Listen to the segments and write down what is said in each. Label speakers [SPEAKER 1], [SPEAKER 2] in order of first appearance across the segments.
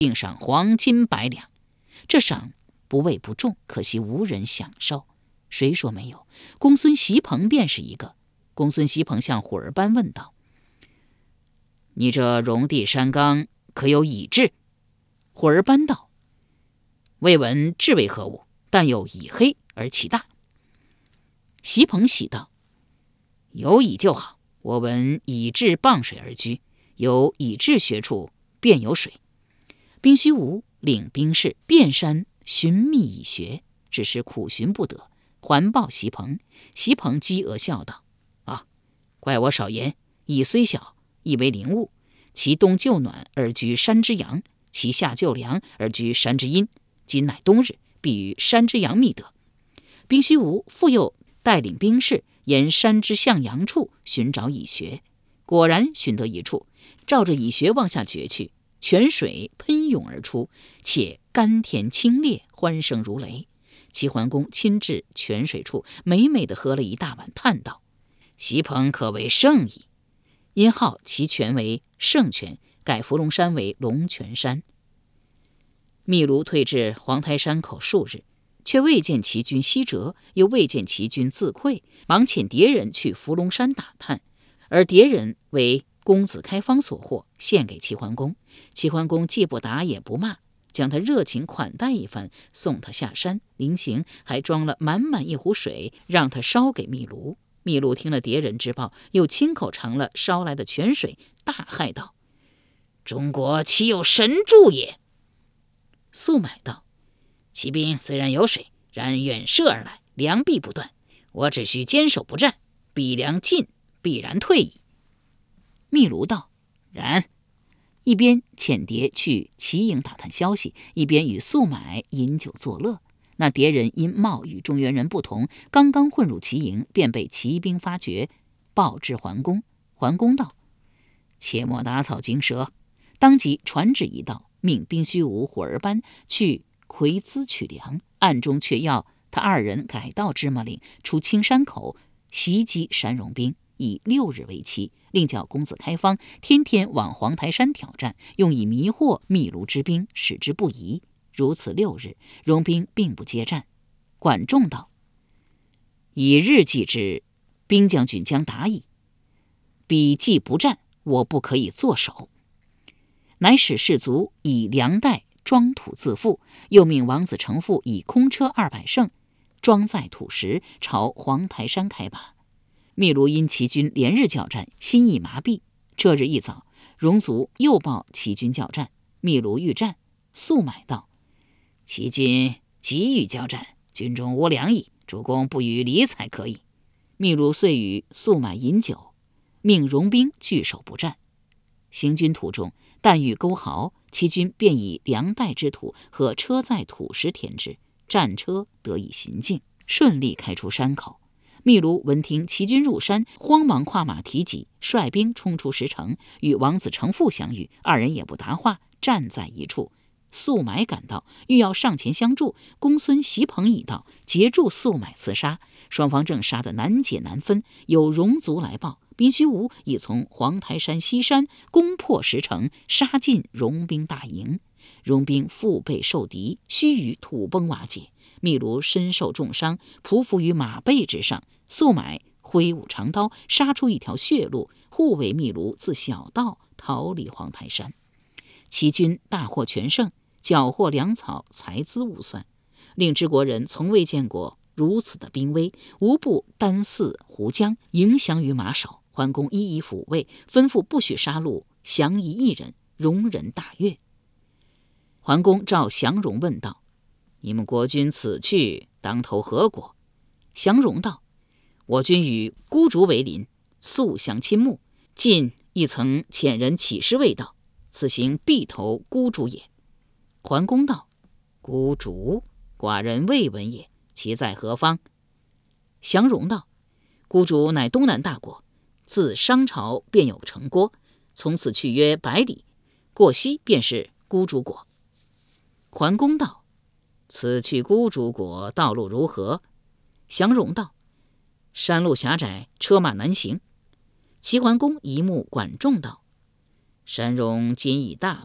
[SPEAKER 1] 并赏黄金100两。这赏不为不重，可惜无人享受。谁说没有？公孙袭鹏便是一个。公孙袭鹏向虎儿班问道：“你这戎地山冈可有乙志？”虎儿班道：“未闻志为何物，但有乙黑而其大。”袭鹏喜道：“有乙就好。我闻乙志傍水而居，有乙志学处，便有水。”兵虚无领兵士遍山寻觅以学，只是苦寻不得，还报袭鹏。袭鹏讥讹笑道：“怪我少言，乙虽小，亦为灵物。其东就暖而居山之阳，其下就凉而居山之阴。今乃冬日，必于山之阳觅得。”兵虚无复又带领兵士沿山之向阳处寻找蚁穴，果然寻得一处，照着蚁穴往下掘去，泉水喷涌而出，且甘甜清冽，欢声如雷。齐桓公亲至泉水处，美美地喝了一大碗，叹道：“袭鹏可谓圣矣。”因号其泉为圣泉，改伏龙山为龙泉山。秘卢退至黄台山口数日，却未见齐军西折，又未见齐军自溃，忙遣迭人去伏龙山打探，而迭人为公子开方所获，献给齐桓公。齐桓公既不打也不骂，将他热情款待一番，送他下山，临行还装了满满一壶水，让他烧给秘卢。秘卢听了迭人之报，又亲口尝了烧来的泉水，大骇道：“中国岂有神助也！”宿买道：“骑兵虽然有水，然远射而来，粮必不断。我只需坚守不战，彼粮尽，必然退矣。”秘卢道：“然。”一边遣迭去齐营打探消息，一边与宿买饮酒作乐。那迭人因貌与中原人不同，刚刚混入齐营，便被骑兵发觉，报至桓公。桓公道：“切莫打草惊蛇。”当即传旨一道，命兵虚无、虎儿班去葵资取粮，暗中却要他2人改道芝麻岭，出青山口袭击山戎兵，以6日为期，另叫公子开方天天往黄台山挑战，用以迷惑秘卢之兵，使之不疑。如此6日，戎兵并不接战。管仲道：“以日计之，兵将军将达矣。彼既不战，我不可以坐守。”乃使士卒以粮袋装土自负，又命王子成父以空车200乘装载土石，朝黄台山开拔。秘卢因齐军连日交战，心意麻痹。这日一早，戎卒又报齐军交战，秘卢欲战。宿买道：“齐军急于交战，军中无粮矣，主公不予理睬可以。”秘卢遂与宿买饮酒，命戎兵据守不战。行军途中，但遇沟壕，齐军便以粮袋之土和车载土石填之，战车得以行进，顺利开出山口。秘卢闻听齐军入山，慌忙跨马提戟，率兵冲出石城，与王子成父相遇，2人也不答话，站在一处。宿买赶到，欲要上前相助，公孙袭鹏已到，截住宿买刺杀。双方正杀得难解难分，有戎卒来报，宾虚无已从黄台山西山攻破石城，杀进戎兵大营。戎兵腹背受敌，须臾土崩瓦解。秘卢身受重伤，匍匐于马背之上。宿买挥舞长刀，杀出一条血路，护卫秘卢自小道逃离黄台山。齐军大获全胜，缴获粮草，财资无算。令之国人从未见过如此的兵威，无不单似胡将，迎降于马首。桓公一一抚慰，吩咐不许杀戮，降夷1人，戎人大悦。桓公召降戎问道：“你们国君此去，当投何国？”降戎道：“我军与孤竹为邻，素相亲睦，近亦曾遣人起师未到，此行必投孤竹也。”桓公道：“孤竹，寡人未闻也，其在何方？”降戎道：“孤竹乃东南大国，自商朝便有城郭，从此去约100里，过西便是孤竹国。”桓公道：“此去孤竹国道路如何？”降戎道：“山路狭窄，车马难行。”齐桓公一目管仲道：“山戎今已大败，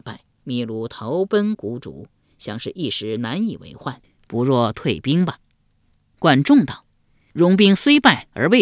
[SPEAKER 1] 秘鲁逃奔谷主，想是一时难以为患，不若退兵吧。管仲道：戎兵虽败而未